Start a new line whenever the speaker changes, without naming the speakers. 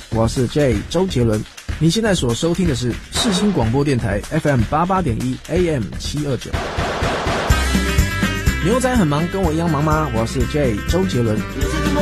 我是 J 周杰伦。你现在所收听的是世新广播电台 FM 88.1 AM 729。牛仔很忙，跟我一样忙吗？我是 J 周杰伦。